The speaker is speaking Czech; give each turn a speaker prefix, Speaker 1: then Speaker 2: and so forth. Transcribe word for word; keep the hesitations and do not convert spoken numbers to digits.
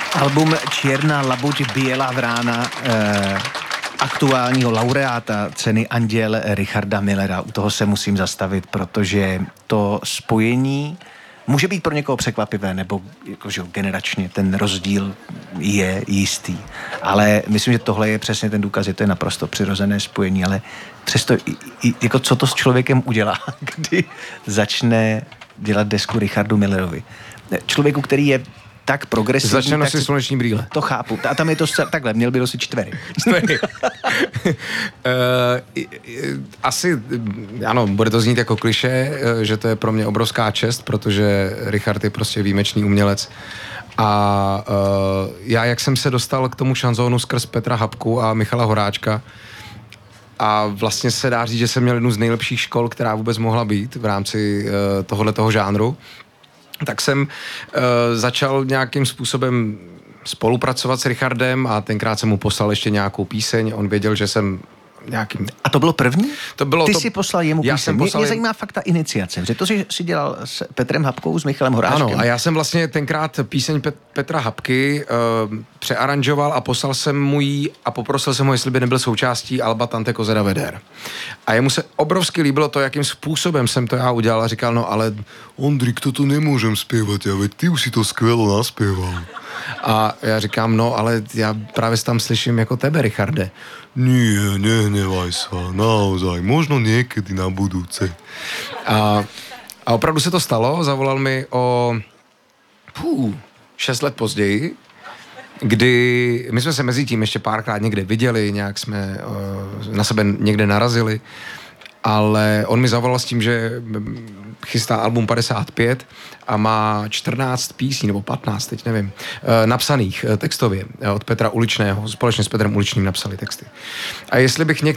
Speaker 1: Album Čierna labuť biela vrána, eh, aktuálního laureáta ceny Anděl Richarda Millera. U toho se musím zastavit, protože to spojení může být pro někoho překvapivé, nebo jakože generačně ten rozdíl je jistý. Ale myslím, že tohle je přesně ten důkaz, že to je naprosto přirozené spojení, ale přesto, i, jako co to s člověkem udělá, kdy začne dělat desku Richardu Millerovi. Člověku, který je tak progresivní.
Speaker 2: Začne nosit sluneční brýle.
Speaker 1: To chápu. A tam je to takhle, měl by nosit čtvery.
Speaker 2: Čtvery. uh, asi, ano, bude to znít jako klišé, že to je pro mě obrovská čest, protože Richard je prostě výjimečný umělec. A uh, já, jak jsem se dostal k tomu šanzónu skrz Petra Habku a Michala Horáčka, a vlastně se dá říct, že jsem měl jednu z nejlepších škol, která vůbec mohla být v rámci uh, tohohletoho žánru, tak jsem uh, začal nějakým způsobem spolupracovat s Richardem a tenkrát jsem mu poslal ještě nějakou píseň. On věděl, že jsem nějakým...
Speaker 1: A to bylo první?
Speaker 2: To bylo
Speaker 1: Ty
Speaker 2: to...
Speaker 1: jsi poslal jemu
Speaker 2: já
Speaker 1: píseň.
Speaker 2: Jsem poslal...
Speaker 1: Mě, mě zajímá fakt ta iniciace. Že to jsi, jsi dělal s Petrem Habkou, s Michalem Horáčkem.
Speaker 2: Ano, a já jsem vlastně tenkrát píseň Pet- Petra Habky uh, přearanžoval a poslal jsem mu ji a poprosil jsem ho, jestli by nebyl součástí alba Tante Kozera Veder. A jemu se obrovsky líbilo to, jakým způsobem jsem to já udělal a říkal, no ale Ondrik, toto nemůžem zpěvat, já veď ty už si to skvělo naspěval. A já říkám, no ale já právě tam slyším jako tebe, Richarde. Nie, nehnevaj sa, naozaj, možno niekedy na budúce. A, a opravdu se to stalo, zavolal mi o pů, šest let později, kdy my jsme se mezi tím ještě párkrát někde viděli, nějak jsme uh, na sebe někde narazili, ale on mi zavolal s tím, že chystá album padesát pět a má čtrnáct písní, nebo patnáct, teď nevím, napsaných textově od Petra Uličného. Společně s Petrem Uličným napsali texty. A jestli bych něk-